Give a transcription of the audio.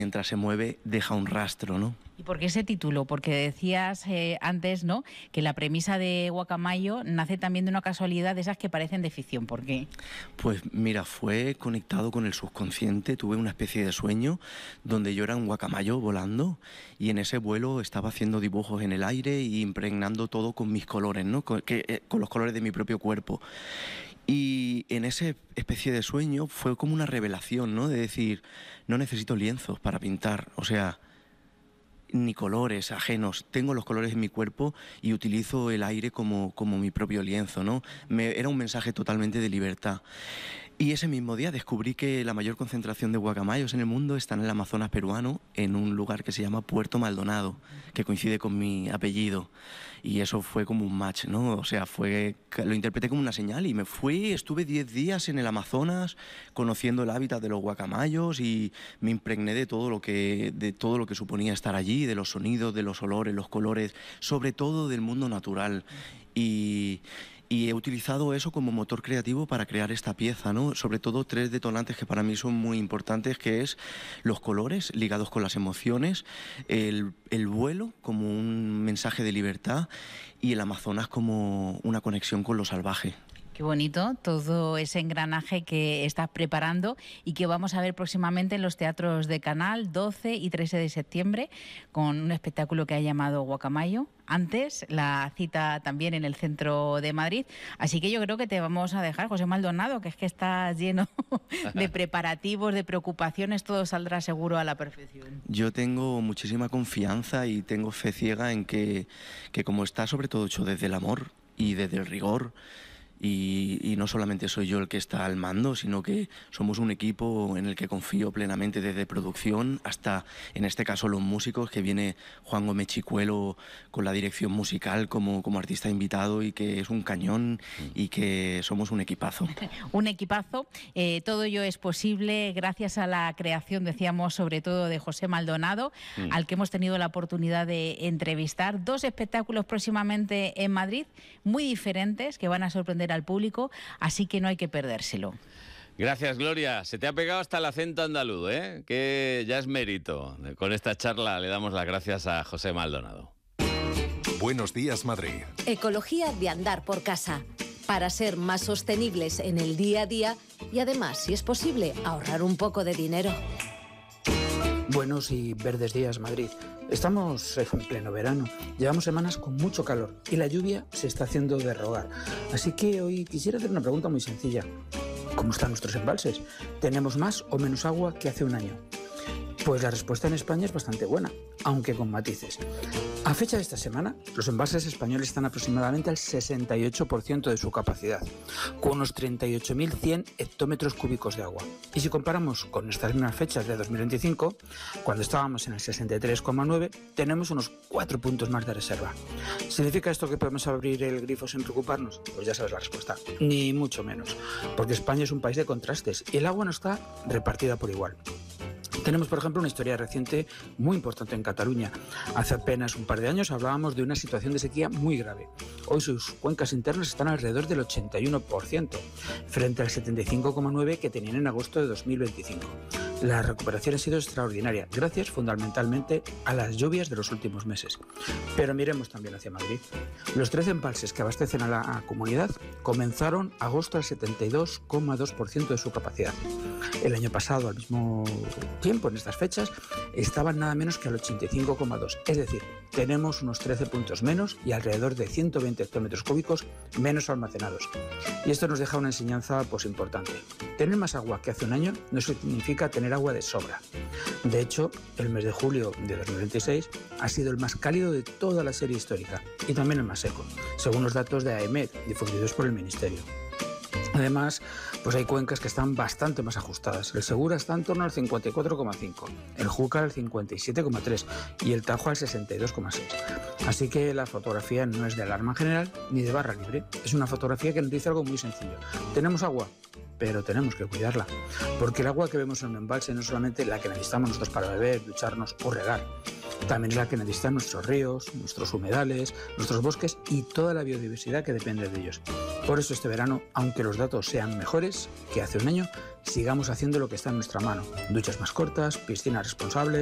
mientras se mueve deja un rastro, ¿no? ¿Y por qué ese título? Porque decías antes, ¿no?, que la premisa de Guacamayo nace también de una casualidad de esas que parecen de ficción. ¿Por qué? Pues mira, fue conectado con el subconsciente. Tuve una especie de sueño donde yo era un guacamayo volando y en ese vuelo estaba haciendo dibujos en el aire y impregnando todo con mis colores, ¿no?, con los colores de mi propio cuerpo. Y en esa especie de sueño fue como una revelación, ¿no?, de decir, no necesito lienzos para pintar, o sea, ni colores ajenos, tengo los colores en mi cuerpo y utilizo el aire como mi propio lienzo, ¿no? Era un mensaje totalmente de libertad. Y ese mismo día descubrí que la mayor concentración de guacamayos en el mundo está en el Amazonas peruano, en un lugar que se llama Puerto Maldonado, que coincide con mi apellido. Y eso fue como un match, ¿no? O sea, lo interpreté como una señal y me fui, estuve 10 días en el Amazonas conociendo el hábitat de los guacamayos y me impregné de todo lo que suponía estar allí, de los sonidos, de los olores, los colores, sobre todo del mundo natural. Y he utilizado eso como motor creativo para crear esta pieza, ¿no? Sobre todo 3 detonantes que para mí son muy importantes, que es los colores ligados con las emociones, el vuelo como un mensaje de libertad y el Amazonas como una conexión con lo salvaje. Qué bonito todo ese engranaje que estás preparando y que vamos a ver próximamente en los teatros de Canal 12 y 13 de septiembre con un espectáculo que ha llamado Guacamayo. Antes, la cita también en el centro de Madrid. Así que yo creo que te vamos a dejar, José Maldonado, que es que estás lleno de preparativos, de preocupaciones, todo saldrá seguro a la perfección. Yo tengo muchísima confianza y tengo fe ciega en que como está sobre todo hecho desde el amor y desde el rigor, y no solamente soy yo el que está al mando, sino que somos un equipo en el que confío plenamente desde producción hasta, en este caso, los músicos, que viene Juan Gómez Chicuelo con la dirección musical como artista invitado y que es un cañón y que somos un equipazo. Un equipazo. Todo ello es posible gracias a la creación, decíamos, sobre todo de José Maldonado, al que hemos tenido la oportunidad de entrevistar. 2 espectáculos próximamente en Madrid, muy diferentes, que van a sorprender al público, así que no hay que perdérselo. Gracias, Gloria. Se te ha pegado hasta el acento andaluz, ¿eh? Que ya es mérito. Con esta charla le damos las gracias a José Maldonado. Buenos días, Madrid. Ecología de andar por casa, para ser más sostenibles en el día a día y además, si es posible, ahorrar un poco de dinero. Buenos y verdes días, Madrid. Estamos en pleno verano, llevamos semanas con mucho calor y la lluvia se está haciendo de rogar. Así que hoy quisiera hacer una pregunta muy sencilla. ¿Cómo están nuestros embalses? ¿Tenemos más o menos agua que hace un año? Pues la respuesta en España es bastante buena, aunque con matices. A fecha de esta semana, los embalses españoles están aproximadamente al 68% de su capacidad, con unos 38.100 hectómetros cúbicos de agua. Y si comparamos con estas mismas fechas de 2025, cuando estábamos en el 63,9, tenemos unos 4 puntos más de reserva. ¿Significa esto que podemos abrir el grifo sin preocuparnos? Pues ya sabes la respuesta, ni mucho menos, porque España es un país de contrastes y el agua no está repartida por igual. Tenemos, por ejemplo, una historia reciente muy importante en Cataluña. Hace apenas un par de años hablábamos de una situación de sequía muy grave. Hoy sus cuencas internas están alrededor del 81%, frente al 75,9% que tenían en agosto de 2025. La recuperación ha sido extraordinaria, gracias fundamentalmente a las lluvias de los últimos meses. Pero miremos también hacia Madrid. Los 13 embalses que abastecen a la comunidad comenzaron agosto al 72,2% de su capacidad. El año pasado, al mismo tiempo, en estas fechas, estaban nada menos que al 85,2%. Es decir, tenemos unos 13 puntos menos y alrededor de 120 hectómetros cúbicos menos almacenados. Y esto nos deja una enseñanza importante. Tener más agua que hace un año no significa tener agua de sobra. De hecho, el mes de julio de 2026 ha sido el más cálido de toda la serie histórica y también el más seco, según los datos de AEMET difundidos por el Ministerio. Además, pues hay cuencas que están bastante más ajustadas. El Segura está en torno al 54,5, el Júcar al 57,3 y el Tajo al 62,6. Así que la fotografía no es de alarma general ni de barra libre. Es una fotografía que nos dice algo muy sencillo. Tenemos agua, pero tenemos que cuidarla. Porque el agua que vemos en un embalse no es solamente la que necesitamos nosotros para beber, ducharnos o regar. También es la que necesitan nuestros ríos, nuestros humedales, nuestros bosques y toda la biodiversidad que depende de ellos. Por eso este verano, aunque los datos sean mejores que hace un año, sigamos haciendo lo que está en nuestra mano. Duchas más cortas, piscinas responsables.